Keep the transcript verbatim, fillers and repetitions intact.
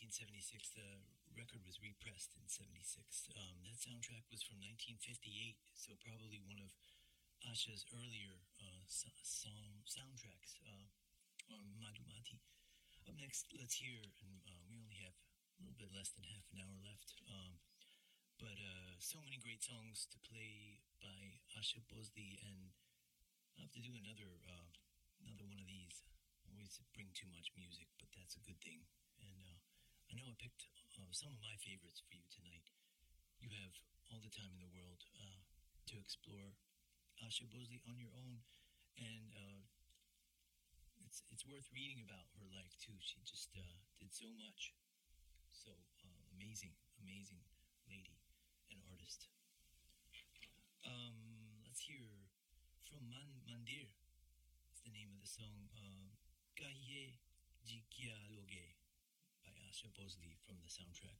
nineteen seventy-six. The record was repressed in seventy-six. Um, that soundtrack was from nineteen fifty-eight, so probably one of Asha's earlier uh, so- song soundtracks uh, on Madhumati. Up next, let's hear, and uh, we only have a little bit less than half an hour left, um, but uh, so many great songs to play by Asha Bhosle, and I'll have to do another uh, another one of these. I always bring too much music, but that's a good thing. And uh, I know I picked uh, some of my favorites for you tonight. You have all the time in the world uh, to explore Asha Bhosle on your own, and uh, it's it's worth reading about her life too. She just uh, did so much, so uh, amazing, amazing lady and artist. Um, let's hear from Man Mandir. It's the name of the song. Um, Kahiye Jikyaloge by Asha Bhosle from the soundtrack